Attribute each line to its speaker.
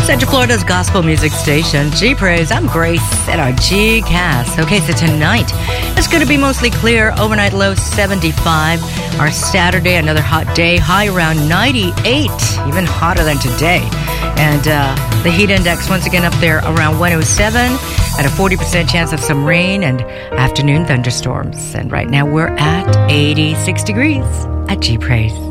Speaker 1: Central Florida's gospel music station, G Praise. I'm Grace at our G Cast. Okay, so tonight it's going to be mostly clear. Overnight low 75. Our Saturday, another hot day, high around 98, even hotter than today. And the heat index once again up there around 107, at a 40% chance of some rain and afternoon thunderstorms. And right now we're at 86 degrees at G Praise.